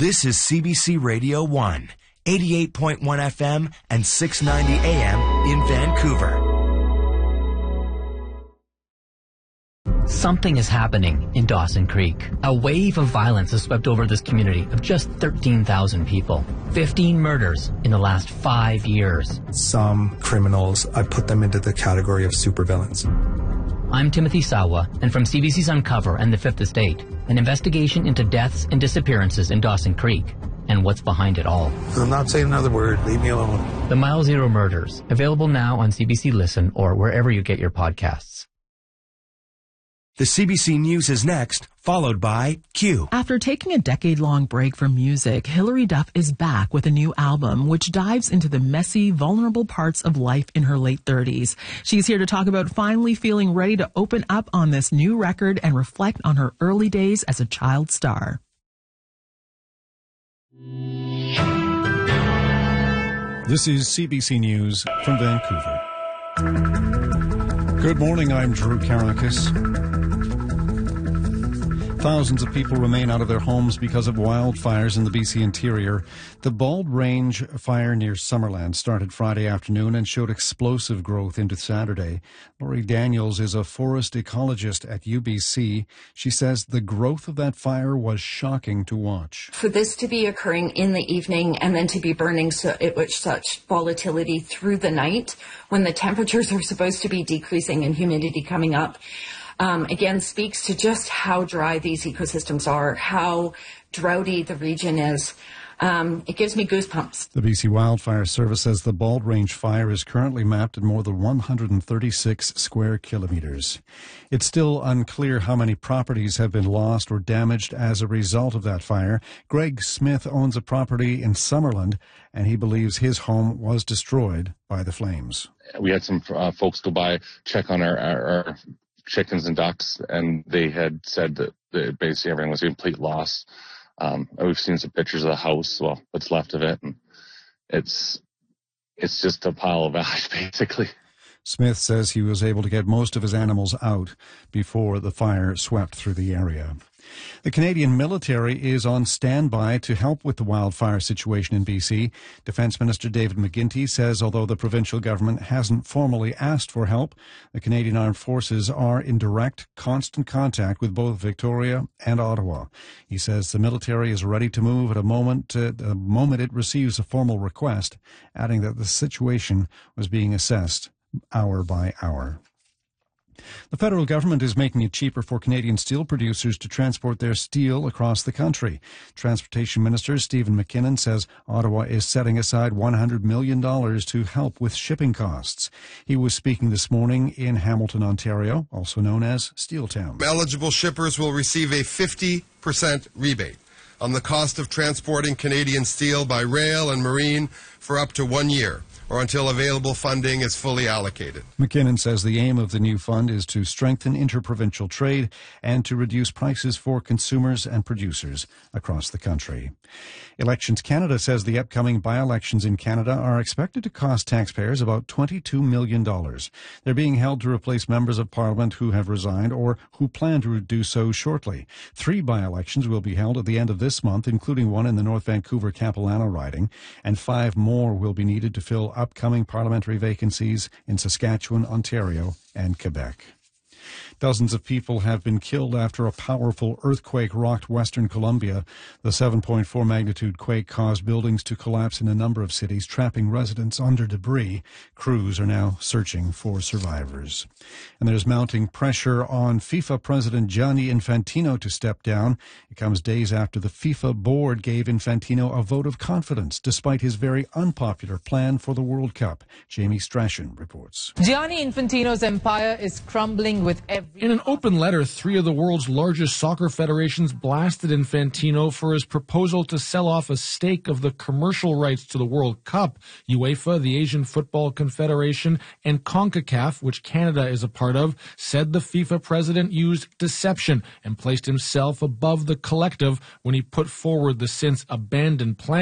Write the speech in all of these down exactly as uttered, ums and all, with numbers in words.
This is C B C Radio one, eighty-eight point one F M and six ninety A M in Vancouver. Something is happening in Dawson Creek. A wave of violence has swept over this community of just thirteen thousand people. fifteen murders in the last five years. Some criminals, I put them into the category of supervillains. I'm Timothy Sawa, and from C B C's Uncover and The Fifth Estate, an investigation into deaths and disappearances in Dawson Creek and what's behind it all. I'm not saying another word. Leave me alone. The Mile Zero Murders, available now on C B C Listen or wherever you get your podcasts. The C B C News is next, followed by Q. After taking a decade-long break from music, Hilary Duff is back with a new album which dives into the messy, vulnerable parts of life in her late thirties. She's here to talk about finally feeling ready to open up on this new record and reflect on her early days as a child star. This is C B C News from Vancouver. Good morning, I'm Drew Karakis. Thousands of people remain out of their homes because of wildfires in the B C interior. The Bald Range fire near Summerland started Friday afternoon and showed explosive growth into Saturday. Laurie Daniels is a forest ecologist at U B C. She says the growth of that fire was shocking to watch. For this to be occurring in the evening and then to be burning so it with such volatility through the night when the temperatures are supposed to be decreasing and humidity coming up, Um, again, speaks to just how dry these ecosystems are, how droughty the region is. Um, it gives me goosebumps. The B C Wildfire Service says the Bald Range fire is currently mapped at more than one hundred thirty-six square kilometres. It's still unclear how many properties have been lost or damaged as a result of that fire. Greg Smith owns a property in Summerland, and he believes his home was destroyed by the flames. We had some uh, folks go by, check on our, our, our chickens and ducks, and they had said that, that basically everything was a complete loss. Um, and we've seen some pictures of the house, well, what's left of it, and it's it's just a pile of ash, basically. Smith says he was able to get most of his animals out before the fire swept through the area. The Canadian military is on standby to help with the wildfire situation in B C. Defence Minister David McGuinty says although the provincial government hasn't formally asked for help, the Canadian Armed Forces are in direct, constant contact with both Victoria and Ottawa. He says the military is ready to move at a moment, uh, the moment it receives a formal request, adding that the situation was being assessed hour by hour. The federal government is making it cheaper for Canadian steel producers to transport their steel across the country. Transportation Minister Stephen McKinnon says Ottawa is setting aside one hundred million dollars to help with shipping costs. He was speaking this morning in Hamilton, Ontario, also known as Steeltown. Eligible shippers will receive a fifty percent rebate on the cost of transporting Canadian steel by rail and marine for up to one year, or until available funding is fully allocated. McKinnon says the aim of the new fund is to strengthen interprovincial trade and to reduce prices for consumers and producers across the country. Elections Canada says the upcoming by-elections in Canada are expected to cost taxpayers about twenty-two million dollars. They're being held to replace members of Parliament who have resigned or who plan to do so shortly. Three by-elections will be held at the end of this month, including one in the North Vancouver-Capilano riding, and five more will be needed to fill upcoming parliamentary vacancies in Saskatchewan, Ontario, and Quebec. Dozens of people have been killed after a powerful earthquake rocked Western Colombia. The seven point four magnitude quake caused buildings to collapse in a number of cities, trapping residents under debris. Crews are now searching for survivors. And there's mounting pressure on FIFA President Gianni Infantino to step down. It comes days after the FIFA board gave Infantino a vote of confidence, despite his very unpopular plan for the World Cup. Jamie Strachan reports. Gianni Infantino's empire is crumbling with every... In an open letter, three of the world's largest soccer federations blasted Infantino for his proposal to sell off a stake of the commercial rights to the World Cup. UEFA, the Asian Football Confederation, and CONCACAF, which Canada is a part of, said the FIFA president used deception and placed himself above the collective when he put forward the since abandoned plan.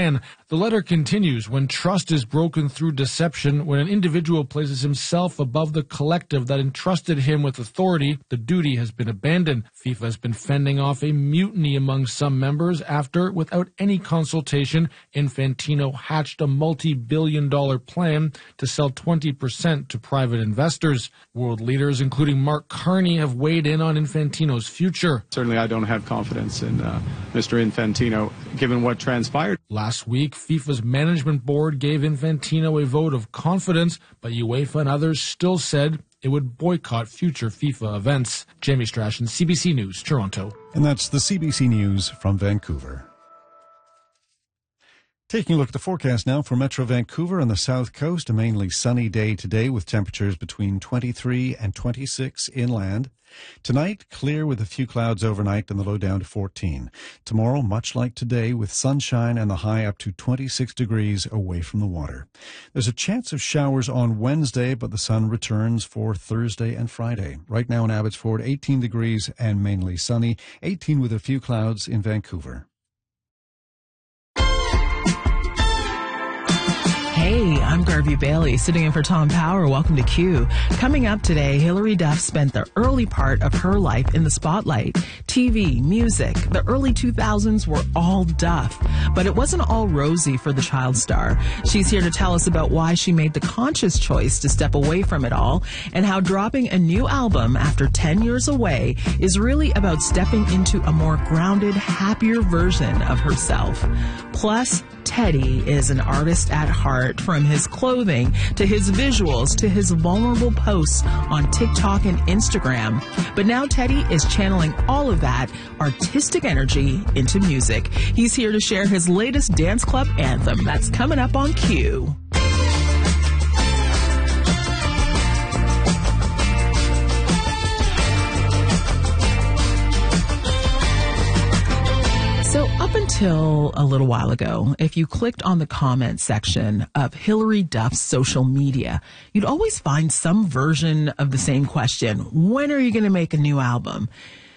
The letter continues, when trust is broken through deception, when an individual places himself above the collective that entrusted him with authority, the duty has been abandoned. FIFA has been fending off a mutiny among some members after, without any consultation, Infantino hatched a multi-billion dollar plan to sell twenty percent to private investors. World leaders, including Mark Carney, have weighed in on Infantino's future. Certainly I don't have confidence in uh, Mister Infantino, given what transpired. Last week, FIFA's management board gave Infantino a vote of confidence, but UEFA and others still said it would boycott future FIFA events. Jamie Strachan, C B C News, Toronto. And that's the C B C News from Vancouver. Taking a look at the forecast now for Metro Vancouver and the South Coast. A mainly sunny day today with temperatures between twenty-three and twenty-six inland. Tonight, clear with a few clouds overnight and the low down to fourteen. Tomorrow, much like today, with sunshine and the high up to twenty-six degrees away from the water. There's a chance of showers on Wednesday, but the sun returns for Thursday and Friday. Right now in Abbotsford, eighteen degrees and mainly sunny, eighteen with a few clouds in Vancouver. Hey, I'm Garvey Bailey, sitting in for Tom Power. Welcome to Q. Coming up today, Hilary Duff spent the early part of her life in the spotlight. T V, music, the early two thousands were all Duff. But it wasn't all rosy for the child star. She's here to tell us about why she made the conscious choice to step away from it all, and how dropping a new album after ten years away is really about stepping into a more grounded, happier version of herself. Plus, Teddy is an artist at heart, from his clothing to his visuals to his vulnerable posts on TikTok and Instagram. But now Teddy is channeling all of that artistic energy into music. He's here to share his latest dance club anthem. That's coming up on Q. So up until a little while ago, if you clicked on the comment section of Hilary Duff's social media, you'd always find some version of the same question. When are you going to make a new album?